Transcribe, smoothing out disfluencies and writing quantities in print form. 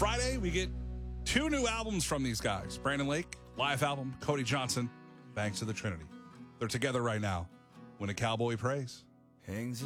Friday, we get 2 new albums from these guys. Brandon Lake, live album. Cody Johnson, Banks of the Trinity. They're together right now. When a Cowboy Prays. Hangs